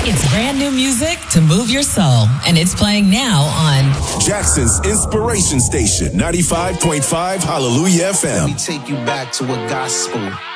It's brand new music to move your soul, and it's playing now on Jackson's Inspiration Station, 95.5 Hallelujah FM. Let me take you back to a gospel.